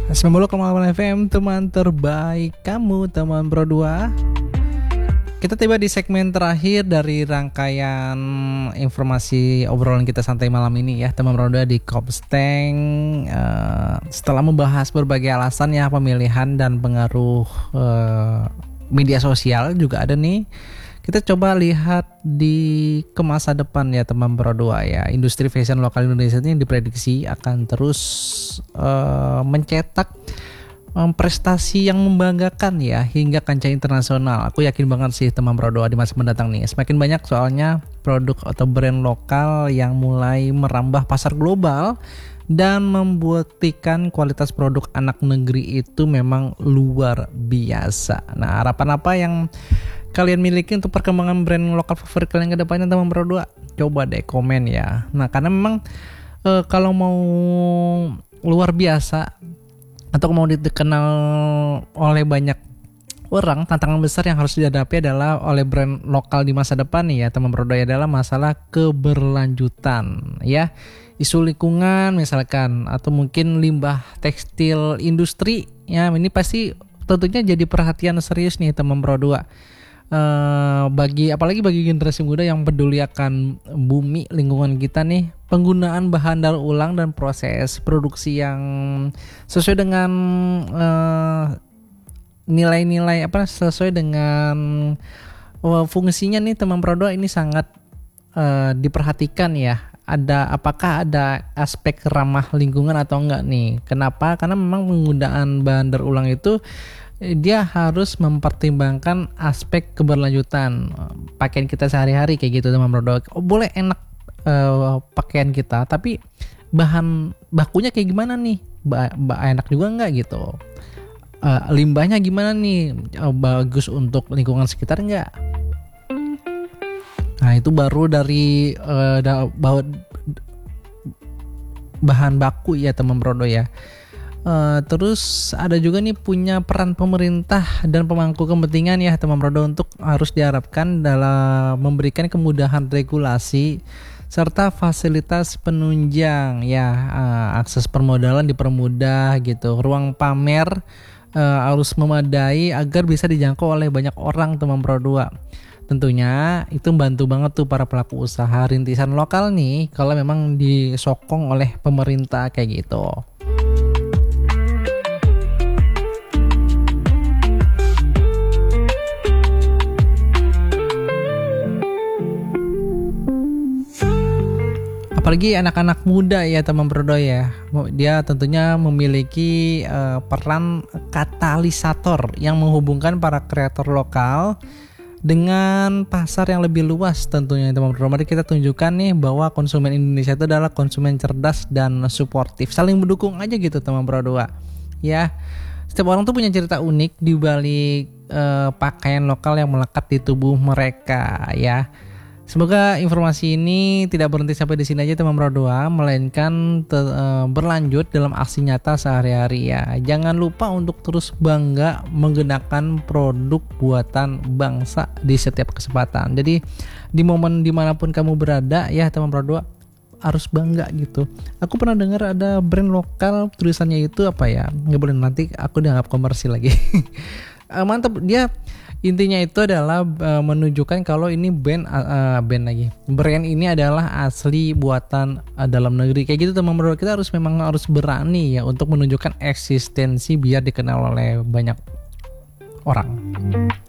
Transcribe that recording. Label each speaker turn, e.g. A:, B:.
A: 90,8 FM, teman terbaik kamu, teman Bro 2. Kita tiba di segmen terakhir dari rangkaian informasi obrolan kita santai malam ini ya, teman Bro 2 di Kopsteng. Setelah membahas berbagai alasan ya pemilihan dan pengaruh media sosial juga ada nih. Kita coba lihat ke masa depan ya teman Bro 2 ya. Industri fashion lokal Indonesia ini diprediksi akan terus mencetak prestasi yang membanggakan ya hingga kancah internasional. Aku yakin banget sih teman Bro 2 di masa mendatang nih. Semakin banyak soalnya produk atau brand lokal yang mulai merambah pasar global dan membuktikan kualitas produk anak negeri itu memang luar biasa. Nah, harapan apa yang kalian miliki untuk perkembangan brand lokal favorit kalian ke depannya teman Bro 2? Coba deh komen ya. Nah, karena memang kalau mau luar biasa atau mau dikenal oleh banyak orang, tantangan besar yang harus dihadapi adalah oleh brand lokal di masa depan nih ya teman Bro 2 adalah masalah keberlanjutan ya. Isu lingkungan misalkan atau mungkin limbah tekstil industri ya, ini pasti tentunya jadi perhatian serius nih teman Bro 2. Apalagi bagi generasi muda yang peduli akan bumi lingkungan kita nih, penggunaan bahan daur ulang dan proses produksi yang sesuai dengan nilai-nilai sesuai dengan fungsinya nih teman Bro 2 ini sangat diperhatikan ya. Apakah ada aspek ramah lingkungan atau enggak nih? Kenapa? Karena memang penggunaan bahan daur ulang itu dia harus mempertimbangkan aspek keberlanjutan pakaian kita sehari-hari kayak gitu teman Bro 2. Boleh enak pakaian kita, tapi bahan bakunya kayak gimana nih? Enak juga enggak gitu? Limbahnya gimana nih? Bagus untuk lingkungan sekitar enggak? Nah, itu baru dari bahan baku ya teman Bro 2 ya. Terus ada juga nih punya peran pemerintah dan pemangku kepentingan ya teman Bro 2 untuk harus diharapkan dalam memberikan kemudahan regulasi serta fasilitas penunjang ya, akses permodalan dipermudah gitu, ruang pamer harus memadai agar bisa dijangkau oleh banyak orang teman Bro 2. Tentunya itu membantu banget tuh para pelaku usaha rintisan lokal nih kalau memang disokong oleh pemerintah kayak gitu. Apalagi anak-anak muda ya teman Bro 2 ya, dia tentunya memiliki peran katalisator yang menghubungkan para kreator lokal dengan pasar yang lebih luas tentunya teman Bro 2. Mari kita tunjukkan nih bahwa konsumen Indonesia itu adalah konsumen cerdas dan suportif, saling mendukung aja gitu teman Bro 2 ya. Setiap orang tuh punya cerita unik di balik pakaian lokal yang melekat di tubuh mereka ya. Semoga informasi ini tidak berhenti sampai di sini aja teman Bro 2, melainkan berlanjut dalam aksi nyata sehari-hari ya. Jangan lupa untuk terus bangga menggunakan produk buatan bangsa di setiap kesempatan. Jadi di momen dimanapun kamu berada ya teman Bro 2 harus bangga gitu. Aku pernah dengar ada brand lokal tulisannya itu apa ya? Nggak boleh, nanti aku dianggap komersil lagi. Mantap, dia intinya itu adalah menunjukkan kalau ini brand ini adalah asli buatan dalam negeri kayak gitu teman Bro. Kita memang harus berani ya untuk menunjukkan eksistensi biar dikenal oleh banyak orang.